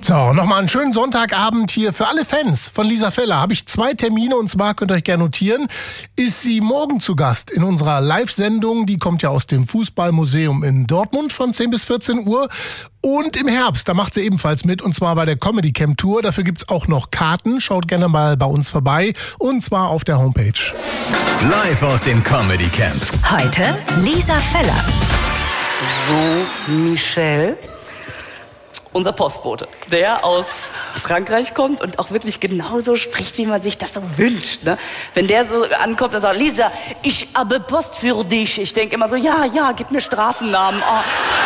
So, nochmal einen schönen Sonntagabend hier für alle Fans von Lisa Feller. Habe ich 2 Termine und zwar, könnt ihr euch gerne notieren, ist sie morgen zu Gast in unserer Live-Sendung. Die kommt ja aus dem Fußballmuseum in Dortmund von 10 bis 14 Uhr. Und im Herbst, da macht sie ebenfalls mit und zwar bei der Comedy Camp Tour. Dafür gibt's auch noch Karten. Schaut gerne mal bei uns vorbei und zwar auf der Homepage. Live aus dem Comedy Camp. Heute Lisa Feller. So, Michel, unser Postbote, der aus Frankreich kommt und auch wirklich genauso spricht, wie man sich das so wünscht. Ne? Wenn der so ankommt und sagt, Lisa, ich habe Post für dich. Ich denke immer so, ja, gib mir Straßennamen. Oh.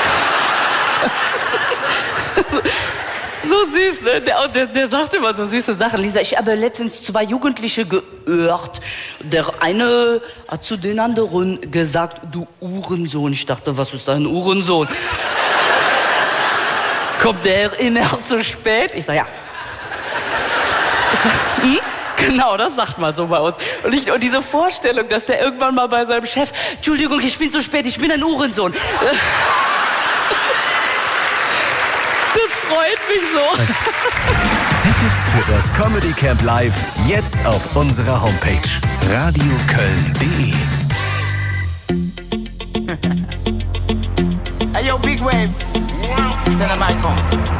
So süß, ne? Der sagt immer so süße Sachen. Lisa, ich habe letztens 2 Jugendliche gehört. Der eine hat zu den anderen gesagt, du Uhrensohn. Ich dachte, was ist ein Uhrensohn? Kommt der immer zu spät? Ich sag, ja. Ich sag, genau, das sagt man so bei uns. Und diese Vorstellung, dass der irgendwann mal bei seinem Chef, Entschuldigung, ich bin zu spät, ich bin ein Uhrensohn. Das freut mich so. Tickets für das Comedy Camp Live jetzt auf unserer Homepage radioköln.de. Hey yo, Big Wave. Tell them I come.